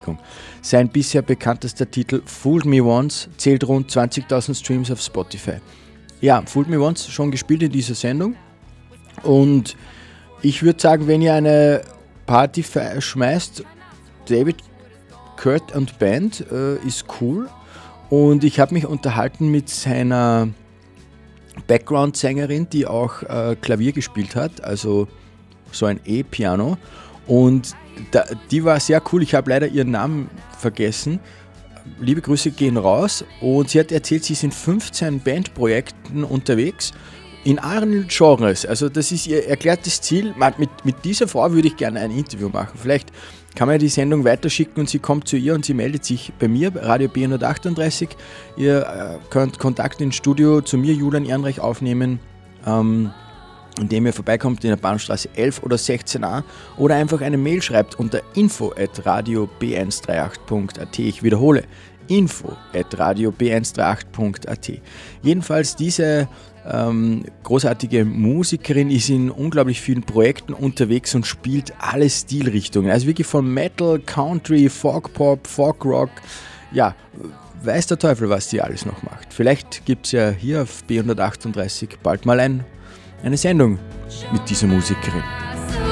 Sein bisher bekanntester Titel Fooled Me Once zählt rund 20.000 Streams auf Spotify. Ja, Fooled Me Once schon gespielt in dieser Sendung und ich würde sagen, wenn ihr eine Party schmeißt, David Kurt und Band ist cool und ich habe mich unterhalten mit seiner Background-Sängerin, die auch Klavier gespielt hat, also so ein E-Piano und die war sehr cool, ich habe leider ihren Namen vergessen, liebe Grüße gehen raus und sie hat erzählt, sie sind 15 Bandprojekten unterwegs in allen Genres, also das ist ihr erklärtes Ziel. Mit dieser Frau würde ich gerne ein Interview machen, vielleicht kann man die Sendung weiterschicken und sie kommt zu ihr und sie meldet sich bei mir, Radio B138. Ihr könnt Kontakt ins Studio zu mir, Julian Ehrenreich, aufnehmen, indem ihr vorbeikommt in der Bahnstraße 11 oder 16a oder einfach eine Mail schreibt unter info@radiob138.at. Ich wiederhole, info@radiob138.at. Jedenfalls diese großartige Musikerin ist in unglaublich vielen Projekten unterwegs und spielt alle Stilrichtungen. Also wirklich von Metal, Country, Folk Pop, Folk Rock. Ja, weiß der Teufel, was die alles noch macht. Vielleicht gibt es ja hier auf B138 bald mal eine Sendung mit dieser Musikerin.